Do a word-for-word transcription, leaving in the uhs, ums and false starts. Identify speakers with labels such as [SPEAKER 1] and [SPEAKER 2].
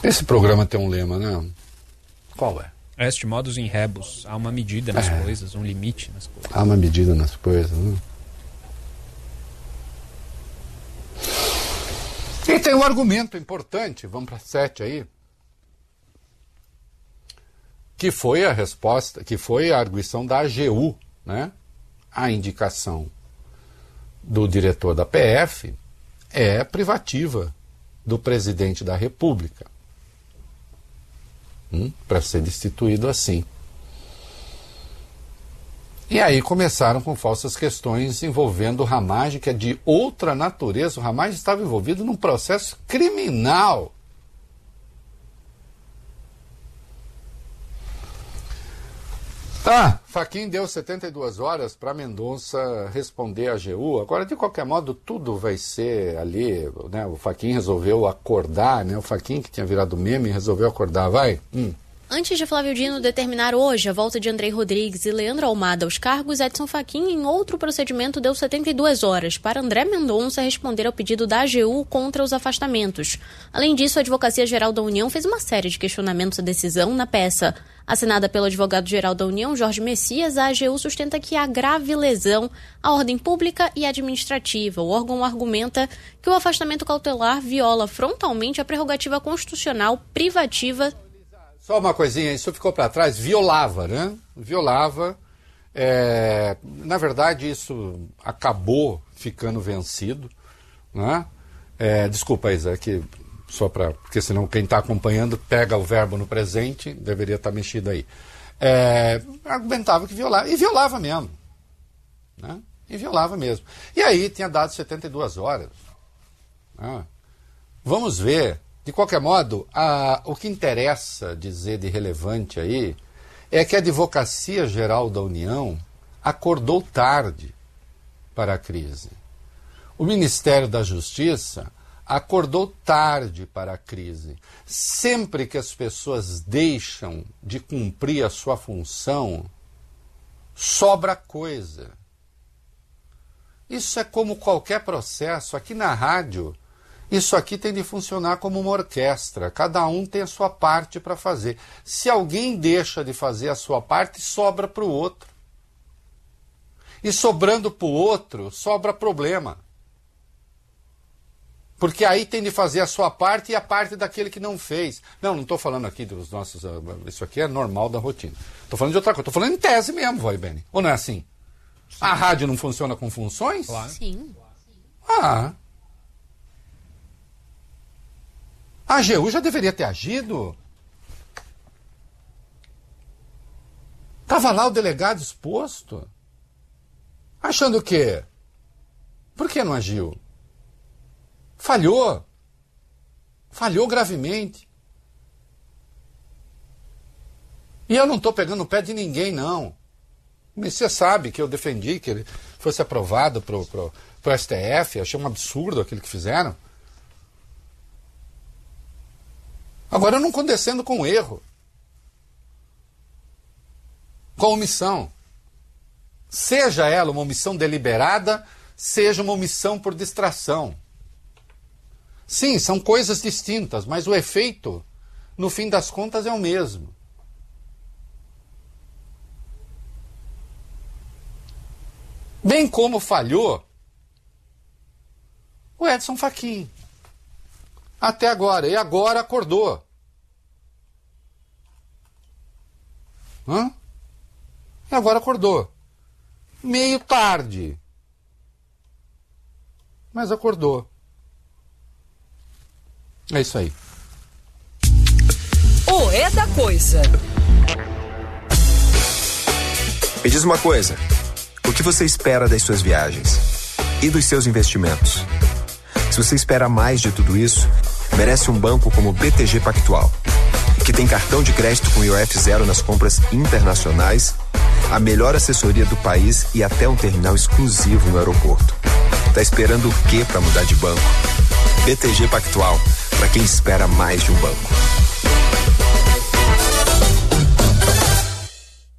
[SPEAKER 1] Esse programa tem um lema, né? Qual é?
[SPEAKER 2] Est modus in rebus. Há uma medida nas
[SPEAKER 1] é.
[SPEAKER 2] coisas, um limite nas coisas.
[SPEAKER 1] Há uma medida nas coisas, né? E tem um argumento importante, vamos para sete aí, que foi a resposta, que foi a arguição da A G U, né? A indicação do diretor da P F é privativa do presidente da República, hum, para ser destituído assim. E aí começaram com falsas questões envolvendo o Ramagem, que é de outra natureza. O Ramagem estava envolvido num processo criminal. Tá, Fachin deu setenta e duas horas para Mendonça responder à A G U. Agora, de qualquer modo, tudo vai ser ali, né? O Fachin resolveu acordar, né? O Fachin, que tinha virado meme, resolveu acordar. Vai. Hum.
[SPEAKER 3] Antes de Flávio Dino determinar hoje a volta de Andrei Rodrigues e Leandro Almada aos cargos, Edson Fachin, em outro procedimento, deu setenta e duas horas para André Mendonça responder ao pedido da A G U contra os afastamentos. Além disso, a Advocacia Geral da União fez uma série de questionamentos à decisão na peça. Assinada pelo advogado-geral da União, Jorge Messias, a A G U sustenta que há grave lesão à ordem pública e administrativa. O órgão argumenta que o afastamento cautelar viola frontalmente a prerrogativa constitucional privativa.
[SPEAKER 1] Só uma coisinha, isso ficou para trás, violava, né? Violava. É, na verdade, isso acabou ficando vencido, né? É, desculpa, Isa, que só para, porque senão quem está acompanhando pega o verbo no presente, deveria estar tá mexido aí. É, argumentava que violava, e violava mesmo, né? E violava mesmo. E aí tinha dado setenta e duas horas. Né? Vamos ver. De qualquer modo, a, o que interessa dizer de relevante aí é que a Advocacia Geral da União acordou tarde para a crise. O Ministério da Justiça acordou tarde para a crise. Sempre que as pessoas deixam de cumprir a sua função, sobra coisa. Isso é como qualquer processo. Aqui na rádio, isso aqui tem de funcionar como uma orquestra. Cada um tem a sua parte para fazer. Se alguém deixa de fazer a sua parte, sobra para o outro. E sobrando para o outro, sobra problema. Porque aí tem de fazer a sua parte e a parte daquele que não fez. Não, não estou falando aqui dos nossos... Isso aqui é normal da rotina. Estou falando de outra coisa. Estou falando em tese mesmo, vai, Beni. Ou não é assim? Sim. A rádio não funciona com funções?
[SPEAKER 2] Claro.
[SPEAKER 3] Sim.
[SPEAKER 1] Ah... A A G U já deveria ter agido. Estava lá o delegado exposto. Achando o quê? Por que não agiu? Falhou. Falhou gravemente. E eu não estou pegando o pé de ninguém, não. Você sabe que eu defendi que ele fosse aprovado para o S T F. Achei um absurdo aquilo que fizeram. Agora eu não condescendo com erro, com omissão. Seja ela uma omissão deliberada, seja uma omissão por distração. Sim, são coisas distintas, mas o efeito, no fim das contas, é o mesmo. Bem como falhou o Edson Fachin. Até agora. E agora acordou. Hã? E agora acordou. Meio tarde. Mas acordou. É isso aí.
[SPEAKER 4] O É da Coisa.
[SPEAKER 5] Me diz uma coisa. O que você espera das suas viagens? E dos seus investimentos? Se você espera mais de tudo isso, merece um banco como o B T G Pactual, que tem cartão de crédito com I O F zero nas compras internacionais, a melhor assessoria do país e até um terminal exclusivo no aeroporto. Tá esperando o quê para mudar de banco? B T G Pactual, para quem espera mais de um banco.